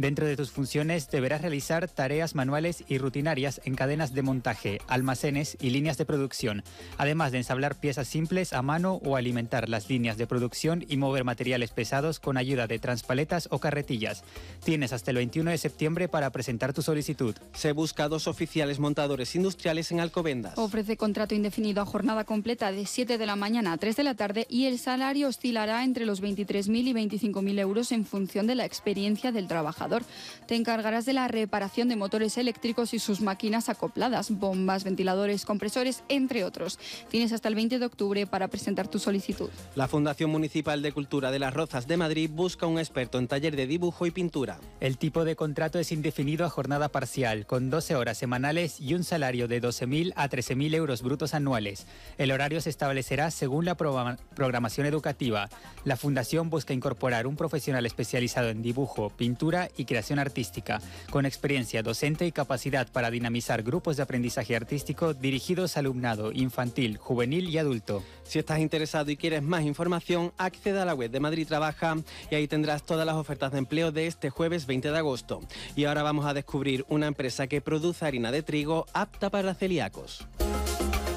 Dentro de tus funciones deberás realizar tareas manuales y rutinarias en cadenas de montaje, almacenes y líneas de producción, además de ensamblar piezas simples a mano o alimentar las líneas de producción y mover materiales pesados con ayuda de transpaletas o carretillas. Tienes hasta el 21 de septiembre para presentar tu solicitud. Se busca 2 oficiales montadores industriales en Alcobendas. Ofrece contrato indefinido a jornada completa de 7 de la mañana a 3 de la tarde y el salario oscilará entre los 23.000 y 25.000 euros en función de la experiencia del trabajador. Te encargarás de la reparación de motores eléctricos y sus máquinas acopladas, bombas, ventiladores, compresores, entre otros. Tienes hasta el 20 de octubre para presentar tu solicitud. La Fundación Municipal de Cultura de Las Rozas de Madrid busca un experto en taller de dibujo y pintura. El tipo de contrato es indefinido a jornada parcial, con 12 horas semanales y un salario de 12.000 a 13.000 euros brutos anuales. El horario se establecerá según la programación educativa. La Fundación busca incorporar un profesional especializado en dibujo, pintura y creación artística, con experiencia docente y capacidad para dinamizar grupos de aprendizaje artístico dirigidos a alumnado infantil, juvenil y adulto. Si estás interesado y quieres más información, accede a la web de Madrid Trabaja y ahí tendrás todas las ofertas de empleo de este jueves 20 de agosto. Y ahora vamos a descubrir una empresa que produce harina de trigo apta para celíacos.